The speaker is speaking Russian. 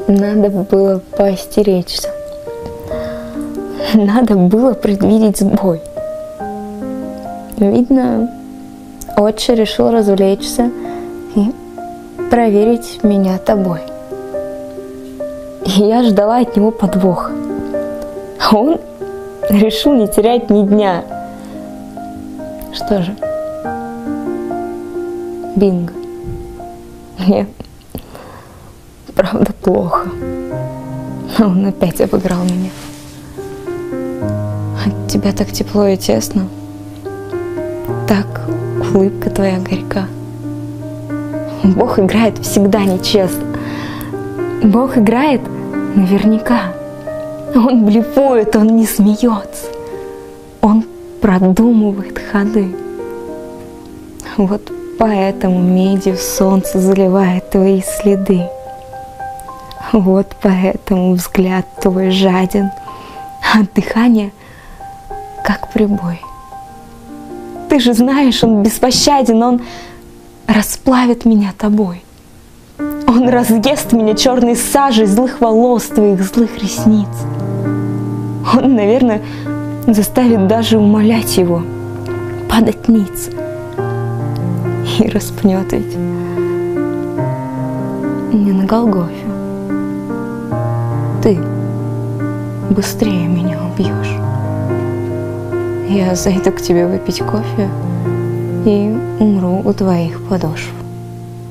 Надо было поостеречься. Надо было предвидеть сбой. Видно, отче решил развлечься и проверить меня тобой. И я ждала от него подвоха. А он решил не терять ни дня. Что же? Бинго. Нет. Правда, плохо. Он опять обыграл меня. От тебя так тепло и тесно. Так улыбка твоя горька. Бог играет всегда нечестно. Бог играет наверняка. Он блефует, он не смеется. Он продумывает ходы. Вот поэтому медью солнце заливает твои следы. Вот поэтому взгляд твой жаден, а дыхание как прибой. Ты же знаешь, он беспощаден, он расплавит меня тобой. Он разъест меня черной сажей злых волос твоих, злых ресниц. Он, наверное, заставит даже умолять его падать ниц. И распнет ведь не на Голгофе. Ты быстрее меня убьешь. Я зайду к тебе выпить кофе и умру у твоих подошв.